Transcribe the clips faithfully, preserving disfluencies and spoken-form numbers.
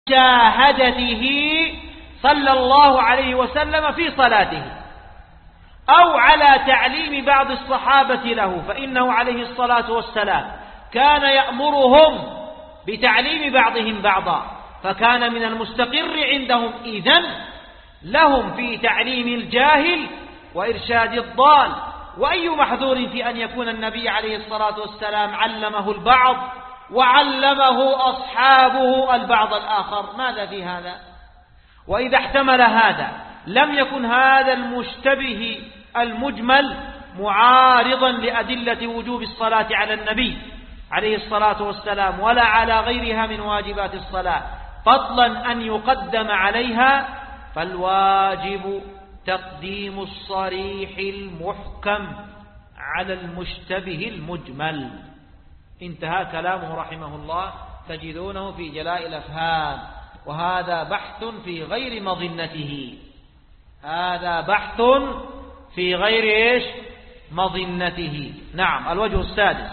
مشاهدته صلى الله عليه وسلم في صلاته، أو على تعليم بعض الصحابة له، فإنه عليه الصلاة والسلام كان يأمرهم بتعليم بعضهم بعضا، فكان من المستقر عندهم إذن لهم في تعليم الجاهل وإرشاد الضال. وأي محذور في أن يكون النبي عليه الصلاة والسلام علمه البعض وعلمه أصحابه البعض الآخر؟ ماذا في هذا؟ وإذا احتمل هذا لم يكن هذا المشتبه المجمل معارضا لأدلة وجوب الصلاة على النبي عليه الصلاة والسلام ولا على غيرها من واجبات الصلاة، فضلا أن يقدم عليها، فالواجب تقديم الصريح المحكم على المشتبه المجمل. انتهى كلامه رحمه الله، تجدونه في جلاء الأفهام. وهذا بحث في غير مظنته، هذا بحث في غير إيش مظنته. نعم. الوجه السادس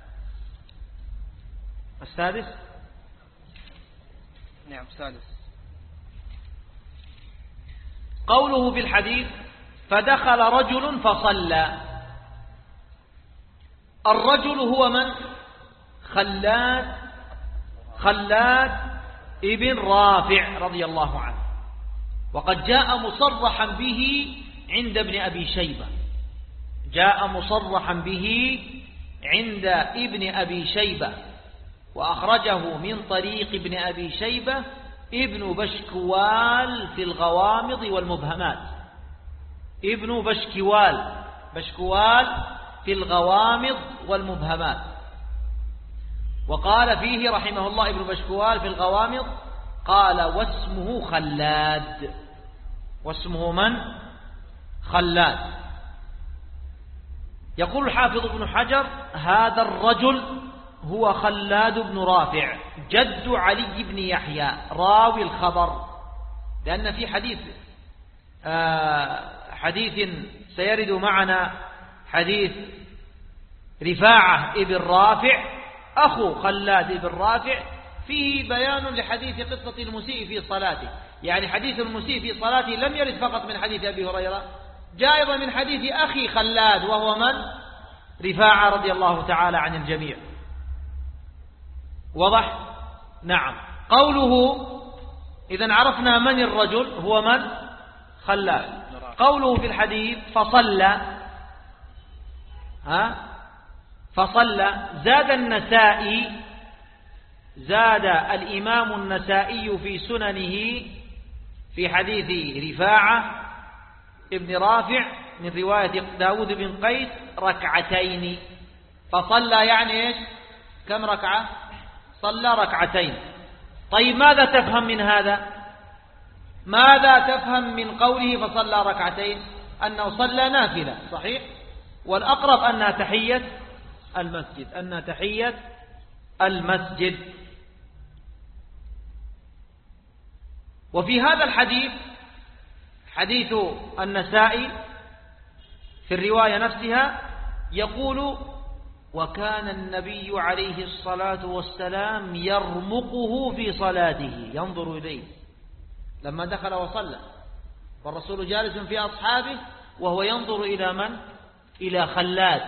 السادس نعم السادس قوله في الحديث فدخل رجل فصلى. الرجل هو من؟ خلاد خلاد ابن رافع رضي الله عنه، وقد جاء مصرحا به عند ابن أبي شيبة، جاء مصرحا به عند ابن أبي شيبة، وأخرجه من طريق ابن أبي شيبة ابن بشكوال في الغوامض والمبهمات، ابن بشكوال بشكوال في الغوامض والمبهمات. وقال فيه رحمه الله ابن بشكوال في الغوامض، قال واسمه خلاد. واسمه من؟ خلاد. يقول الحافظ ابن حجر هذا الرجل هو خلاد بن رافع جد علي بن يحيى راوي الخبر، لأن في حديث آه حديث سيرد معنا حديث رفاعة ابن رافع أخو خلاد ابن رافع فيه بيان لحديث قصة المسيء في صلاته. يعني حديث المسيء في صلاته لم يرد فقط من حديث أبي هريرة، جاء أيضا من حديث أخي خلاد وهو من؟ رفاعة رضي الله تعالى عن الجميع. وضح؟ نعم. قوله إذن عرفنا من الرجل هو من؟ خلاد. قوله في الحديث فصلى، ها فصلى، زاد النسائي، زاد الإمام النسائي في سننه في حديث رفاعة ابن رافع من رواية داود بن قيس ركعتين. فصلى يعني إيش؟ كم ركعة؟ صلى ركعتين. طيب ماذا تفهم من هذا؟ ماذا تفهم من قوله فصلى ركعتين؟ أنه صلى نافلة، صحيح؟ والأقرب أنها تحية المسجد، أنها تحية المسجد. وفي هذا الحديث حديث النسائي في الرواية نفسها يقول وكان النبي عليه الصلاة والسلام يرمقه في صلاته، ينظر إليه لما دخل وصلى، والرسول جالس في أصحابه وهو ينظر إلى من؟ إلى خلاد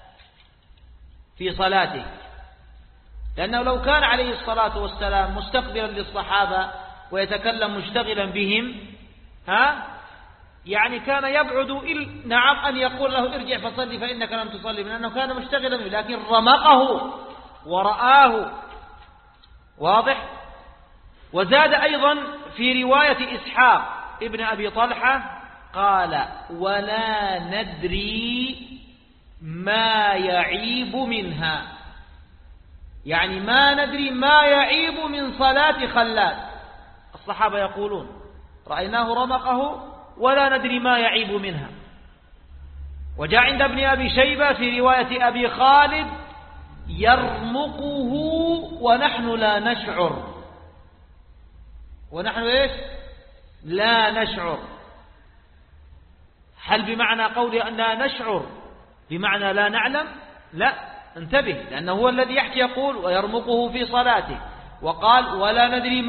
في صلاته، لأنه لو كان عليه الصلاة والسلام مستقبلا للصحابة ويتكلم مشتغلا بهم ها يعني كان يبعد إل... نعم أن يقول له ارجع فصلي فإنك لم تصلي، لأنه كان مشتغلا به، لكن رمقه ورآه. واضح؟ وزاد أيضا في رواية إسحاق ابن أبي طلحة قال ولا ندري ما يعيب منها، يعني ما ندري ما يعيب من صلاة خلاد. الصحابة يقولون رأيناه رمقه ولا ندري ما يعيب منها. وجاء عند ابن أبي شيبة في رواية أبي خالد يرمقه ونحن لا نشعر، ونحن إيش؟ لا نشعر. هل بمعنى قولي أننا نشعر بمعنى لا نعلم؟ لا، انتبه، لأنه هو الذي يحكي يقول ويرمقه في صلاته، وقال ولا ندري